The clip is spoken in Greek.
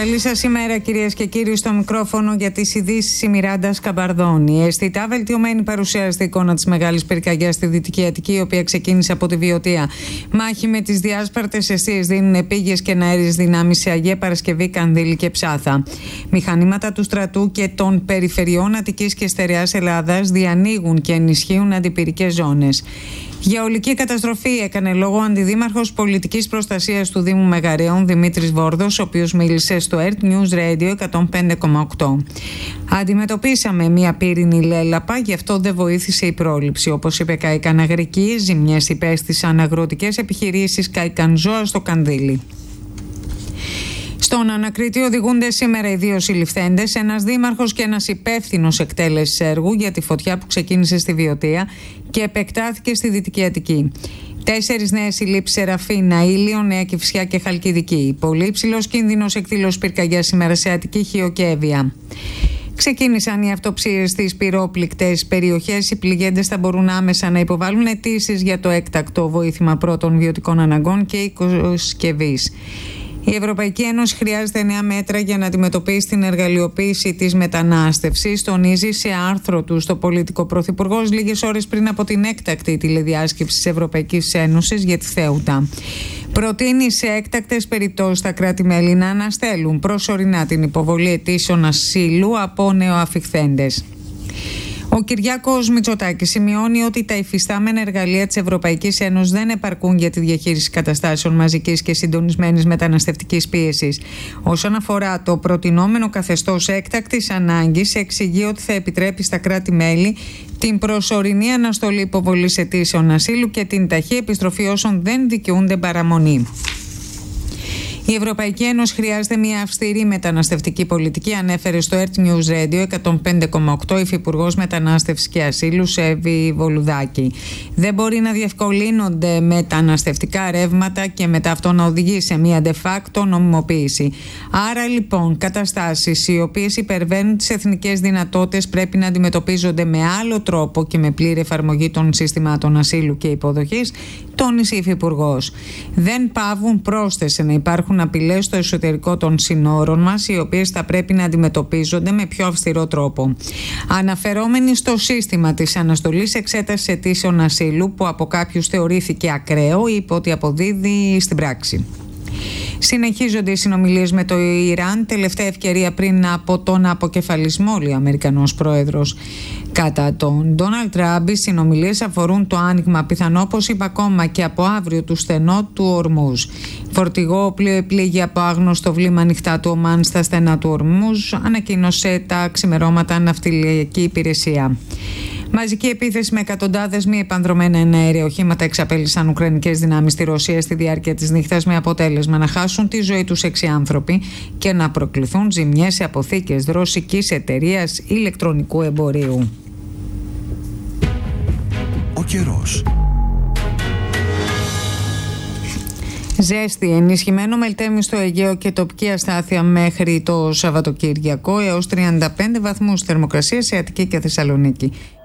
Καλή σας ημέρα, κυρίες και κύριοι. Στο μικρόφωνο για τις ειδήσεις η Μιράντα Σκαμπαρδώνη. Αισθητά βελτιωμένη παρουσιάζεται η εικόνα της μεγάλης πυρκαγιάς στη Δυτική Αττική, η οποία ξεκίνησε από τη Βιωτία. Μάχη με τις διάσπαρτες αιστείες δίνουν επίγειες και αέριες δυνάμεις σε Αγία Παρασκευή, Κανδύλη και Ψάθα. Μηχανήματα του στρατού και των περιφερειών Αττικής και Στερεάς Ελλάδας διανοίγουν και ενισχύουν αντιπυρικές ζώνες. Για ολική καταστροφή έκανε λόγο ο Αντιδήμαρχος Πολιτικής Προστασίας του Δήμου Μεγαρέων, Δημήτρης Βόρδος, ο οποίος μίλησε στο ERT News Radio 105,8. Αντιμετωπίσαμε μια πύρινη λέλαπα, γι' αυτό δεν βοήθησε η πρόληψη. Όπως είπε, κάηκαν αγρικοί, ζημιές υπέστησαν αγροτικές επιχειρήσεις, κάηκαν ζώα στο Κανδύλι. Στον ανακριτή οδηγούνται σήμερα οι δύο συλληφθέντες, ένας δήμαρχος και ένας υπεύθυνος εκτέλεσης έργου για τη φωτιά που ξεκίνησε στη Βιωτία και επεκτάθηκε στη Δυτική Αττική. 4 νέες συλλήψεις σε Ραφίνα, Ήλιο, Νέα Κηφισιά και Χαλκιδική. Πολύ υψηλός κίνδυνος εκδήλωσης πυρκαγιάς σήμερα σε Αττική, Χίο και Εύβοια. Ξεκίνησαν οι αυτοψίες στις πυρόπληκτες περιοχές. Οι πληγέντες θα μπορούν άμεσα να υποβάλουν αιτήσεις για το έκτακτο βοήθημα πρώτων βιωτικών αναγκών και οικοσκευής. Η Ευρωπαϊκή Ένωση χρειάζεται νέα μέτρα για να αντιμετωπίσει την εργαλειοποίηση της μετανάστευσης, τονίζει σε άρθρο του στο Πολιτικό Πρωθυπουργός λίγες ώρες πριν από την έκτακτη τηλεδιάσκεψη της Ευρωπαϊκής Ένωσης για τη Θέουτα. Προτείνει σε έκτακτες περιπτώσεις τα κράτη-μέλη να αναστέλουν προσωρινά την υποβολή αιτήσεων ασύλου από νεοαφιχθέντες. Ο Κυριάκος Μητσοτάκης σημειώνει ότι τα υφιστάμενα εργαλεία της Ευρωπαϊκής Ένωσης δεν επαρκούν για τη διαχείριση καταστάσεων μαζικής και συντονισμένης μεταναστευτικής πίεσης. Όσον αφορά το προτινόμενο καθεστώς έκτακτης ανάγκης, εξηγεί ότι θα επιτρέπει στα κράτη-μέλη την προσωρινή αναστολή υποβολής αιτήσεων ασύλου και την ταχύ επιστροφή όσων δεν δικαιούνται παραμονή. Η Ευρωπαϊκή Ένωση χρειάζεται μια αυστηρή μεταναστευτική πολιτική, ανέφερε στο ERT News Radio 105,8 Υφυπουργός Μετανάστευσης και Ασύλου Εύη Βολουδάκη. Δεν μπορεί να διευκολύνονται μεταναστευτικά ρεύματα και μετά αυτό να οδηγεί σε μια de facto νομιμοποίηση. Άρα λοιπόν, καταστάσεις οι οποίες υπερβαίνουν τις εθνικές δυνατότητες πρέπει να αντιμετωπίζονται με άλλο τρόπο και με πλήρη εφαρμογή των συστημάτων ασύλου και υποδοχής, τόνισε η Υφυπουργός. Δεν παύουν, πρόσθεσε, να υπάρχουν απειλές στο εσωτερικό των συνόρων μας, οι οποίες θα πρέπει να αντιμετωπίζονται με πιο αυστηρό τρόπο. Αναφερόμενοι στο σύστημα της αναστολής εξέτασης αιτήσεων ασύλου, που από κάποιους θεωρήθηκε ακραίο, είπε ότι αποδίδει στην πράξη. Συνεχίζονται οι συνομιλίες με το Ιράν, τελευταία ευκαιρία πριν από τον αποκεφαλισμό, λέει ο Αμερικανός πρόεδρος. Κατά τον Ντόναλντ Τραμπ, οι συνομιλίες αφορούν το άνοιγμα, πιθανό, όπως είπα, ακόμα και από αύριο, του στενό του Ορμούζ. Φορτηγό πλοίο επλήγει από άγνωστο βλήμα ανοιχτά του Ομάν στα στενά του Ορμούζ, ανακοίνωσε τα ξημερώματα ναυτιλιακή υπηρεσία. Μαζική επίθεση με εκατοντάδες μη επανδρομένα εναέρια οχήματα εξαπέλυσαν ουκρανικές δυνάμεις στη Ρωσία στη διάρκεια της νύχτας, με αποτέλεσμα να χάσουν τη ζωή τους 6 άνθρωποι και να προκληθούν ζημιές σε αποθήκες ρωσικής εταιρείας ηλεκτρονικού εμπορίου. Ο καιρός. Ζέστη, ενισχυμένο μελτέμι στο Αιγαίο και τοπική αστάθεια μέχρι το Σαββατοκύριακο, έως 35 βαθμούς θερμοκρασία σε Αττική και Θεσσαλονίκη.